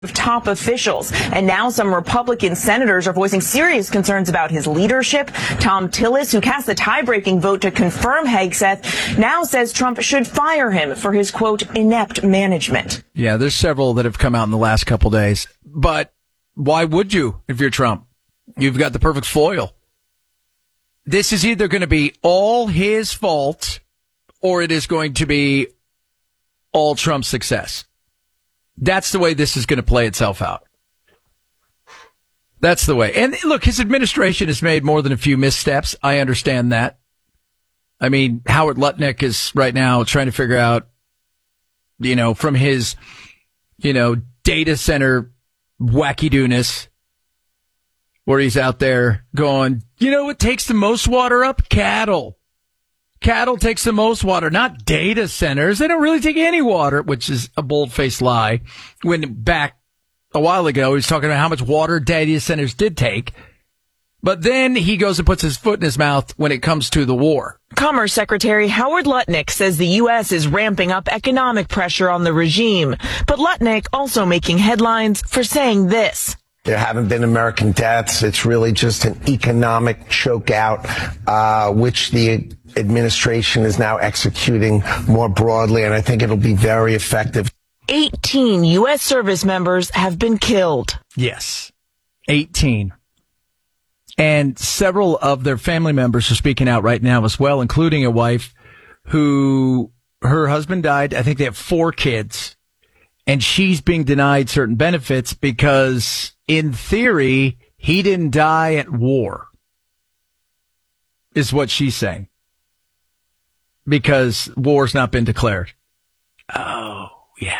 of top officials. And now some Republican senators are voicing serious concerns about his leadership. Tom Tillis, who cast the tie-breaking vote to confirm Hegseth, now says Trump should fire him for his, quote, inept management. Yeah, there's several that have come out in the last couple days. But why would you if you're Trump? You've got the perfect foil. This is either going to be all his fault or it is going to be all Trump's success. That's the way this is going to play itself out. That's the way. And look, his administration has made more than a few missteps. I understand that. I mean, Howard Lutnick is right now trying to figure out, from his, data center wacky-dooness, where he's out there going, what takes the most water up? Cattle. Cattle takes the most water, not data centers. They don't really take any water, which is a bold-faced lie. When back a while ago, he was talking about how much water data centers did take. But then he goes and puts his foot in his mouth when it comes to the war. Commerce Secretary Howard Lutnick says the U.S. is ramping up economic pressure on the regime. But Lutnick also making headlines for saying this. There haven't been American deaths. It's really just an economic chokeout, which the administration is now executing more broadly, and I think it'll be very effective. 18 U.S. service members have been killed. Yes, 18. And several of their family members are speaking out right now as well, including a wife who her husband died. I think they have 4 kids, and she's being denied certain benefits because, in theory, he didn't die at war, is what she's saying. Because war's not been declared. Oh, yeah.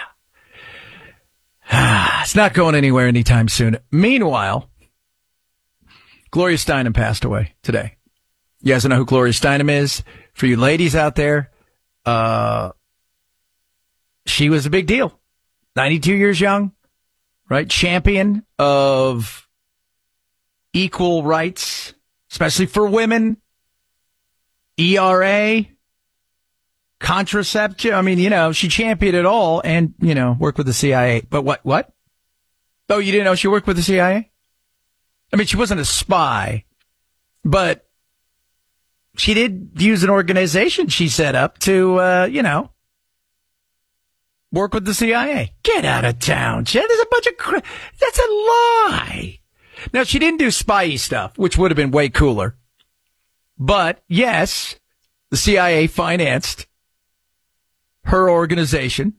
It's not going anywhere anytime soon. Meanwhile, Gloria Steinem passed away today. You guys know who Gloria Steinem is? For you ladies out there, she was a big deal. 92 years young, right? Champion of equal rights, especially for women. ERA. Contraception. I mean, she championed it all and, worked with the CIA. But what? Oh, you didn't know she worked with the CIA? I mean, she wasn't a spy, but she did use an organization she set up to, work with the CIA. Get out of town, Chad. There's a bunch of that's a lie. Now, she didn't do spy stuff, which would have been way cooler. But yes, the CIA financed her organization.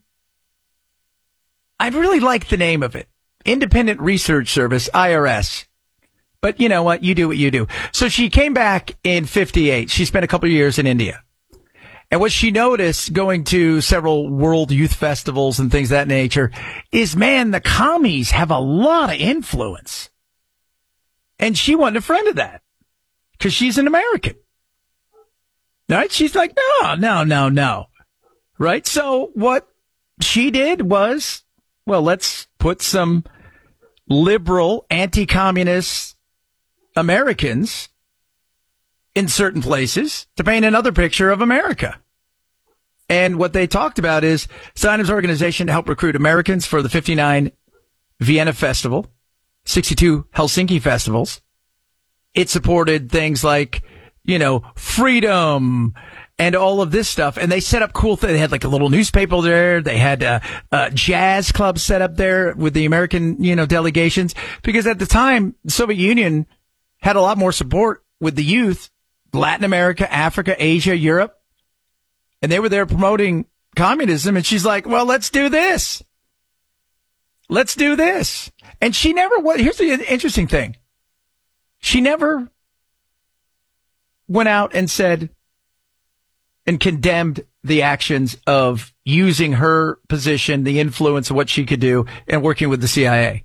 I really like the name of it. Independent Research Service, IRS. But you know what? You do what you do. So she came back in 58. She spent a couple of years in India. And what she noticed going to several world youth festivals and things of that nature is, man, the commies have a lot of influence. And she wasn't a friend of that because she's an American. Right? She's like, no. Right? So what she did was, well, let's put some liberal, anti-communist Americans in certain places to paint another picture of America. And what they talked about is Steinem's organization to help recruit Americans for the 59 Vienna Festival, 62 Helsinki festivals. It supported things like, freedom and all of this stuff. And they set up cool things. They had like a little newspaper there. They had a jazz club set up there with the American, delegations. Because at the time, the Soviet Union had a lot more support with the youth, Latin America, Africa, Asia, Europe. And they were there promoting communism. And she's like, well, let's do this. Let's do this. And she never, here's the interesting thing. She never went out and said and condemned the actions of using her position, the influence of what she could do, and working with the CIA.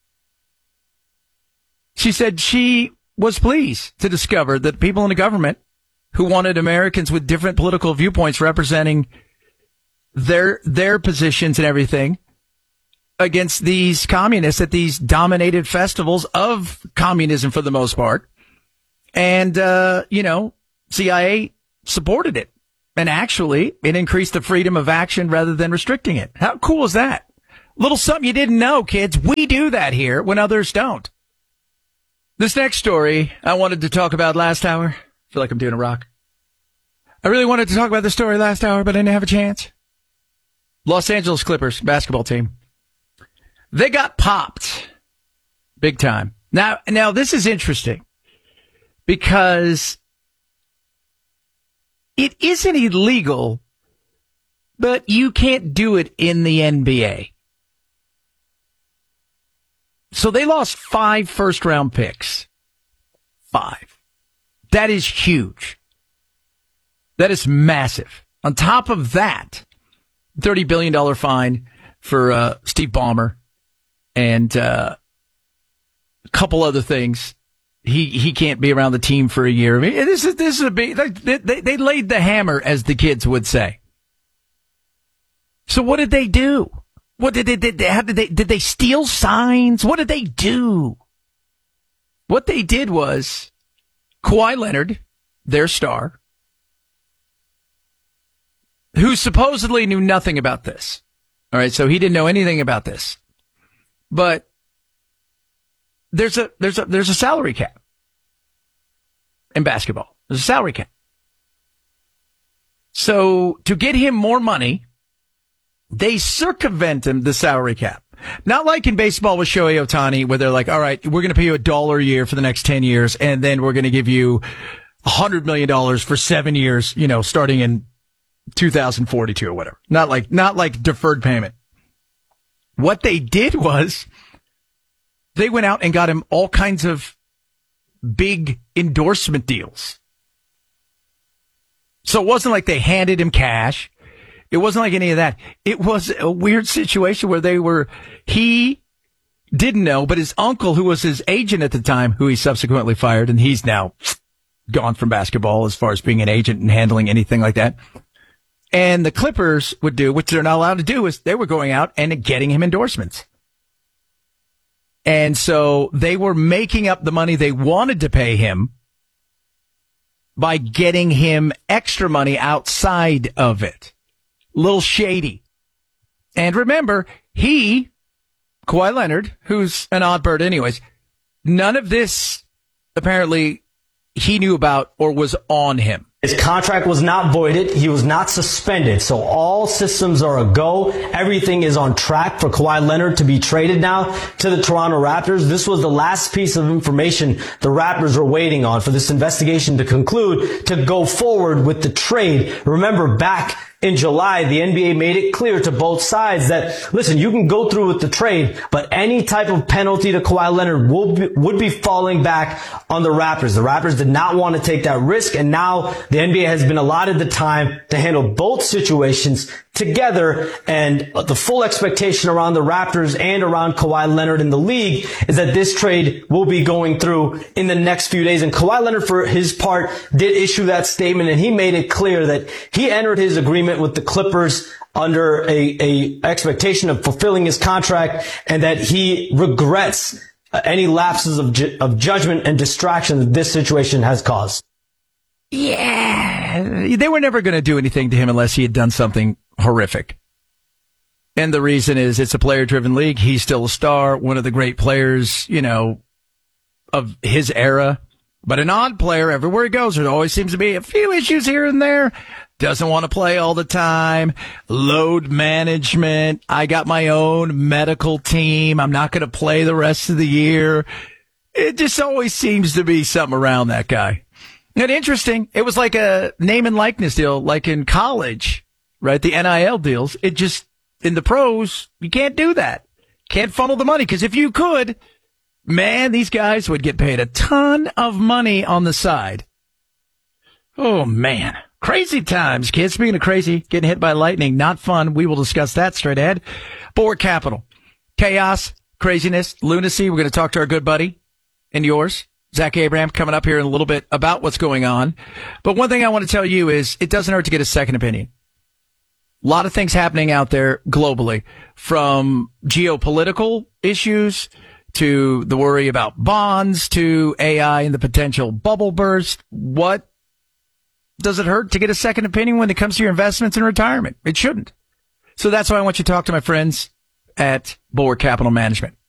She said she was pleased to discover that people in the government who wanted Americans with different political viewpoints representing their positions and everything against these communists at these dominated festivals of communism for the most part. And, CIA supported it. And actually, it increased the freedom of action rather than restricting it. How cool is that? Little something you didn't know, kids. We do that here when others don't. This next story I wanted to talk about last hour. I feel like I'm doing a rock. I really wanted to talk about this story last hour, but I didn't have a chance. Los Angeles Clippers basketball team. They got popped. Big time. Now this is interesting because it isn't illegal, but you can't do it in the NBA. So they lost 5 first-round picks. 5. That is huge. That is massive. On top of that, $30 billion fine for Steve Ballmer and a couple other things. He can't be around the team for a year. I mean, this is a big. They laid the hammer, as the kids would say. So what did they do? What did they steal signs? What did they do? What they did was Kawhi Leonard, their star, who supposedly knew nothing about this. All right, so he didn't know anything about this. But there's a salary cap in basketball. There's a salary cap. So to get him more money, they circumvent him the salary cap. Not like in baseball with Shohei Ohtani, where they're like, all right, we're going to pay you $1 a year for the next 10 years, and then we're going to give you $100 million for 7 years, starting in 2042 or whatever. Not like deferred payment. What they did was they went out and got him all kinds of big endorsement deals. So it wasn't like they handed him cash. It wasn't like any of that. It was a weird situation where he didn't know, but his uncle, who was his agent at the time, who he subsequently fired, and he's now gone from basketball as far as being an agent and handling anything like that. And the Clippers would do, which they're not allowed to do, is they were going out and getting him endorsements. And so they were making up the money they wanted to pay him by getting him extra money outside of it. Little shady. And remember, Kawhi Leonard, who's an odd bird anyways, none of this apparently he knew about or was on him. His contract was not voided. He was not suspended. So all systems are a go. Everything is on track for Kawhi Leonard to be traded now to the Toronto Raptors. This was the last piece of information the Raptors were waiting on for this investigation to conclude to go forward with the trade. Remember, back in July, the NBA made it clear to both sides that, listen, you can go through with the trade, but any type of penalty to Kawhi Leonard would be falling back on the Raptors. The Raptors did not want to take that risk, and now the NBA has been allotted the time to handle both situations together, and the full expectation around the Raptors and around Kawhi Leonard in the league is that this trade will be going through in the next few days. And Kawhi Leonard, for his part, did issue that statement, and he made it clear that he entered his agreement with the Clippers under a expectation of fulfilling his contract, and that he regrets any lapses of judgment and distraction that this situation has caused. Yeah, they were never going to do anything to him unless he had done something horrific. And the reason is it's a player-driven league. He's still a star, one of the great players, of his era. But an odd player, everywhere he goes, there always seems to be a few issues here and there. Doesn't want to play all the time. Load management. I got my own medical team. I'm not going to play the rest of the year. It just always seems to be something around that guy. And interesting, it was like a name and likeness deal, like in college, right? The NIL deals. It just, in the pros, you can't do that. Can't funnel the money, because if you could, man, these guys would get paid a ton of money on the side. Oh, man. Crazy times, kids. Speaking of crazy, getting hit by lightning, not fun. We will discuss that straight ahead. Board Capital. Chaos, craziness, lunacy. We're going to talk to our good buddy and yours, Zach Abraham, coming up here in a little bit about what's going on. But one thing I want to tell you is it doesn't hurt to get a second opinion. A lot of things happening out there globally, from geopolitical issues to the worry about bonds to AI and the potential bubble burst. What does it hurt to get a second opinion when it comes to your investments in retirement? It shouldn't. So that's why I want you to talk to my friends at Bulwark Capital Management.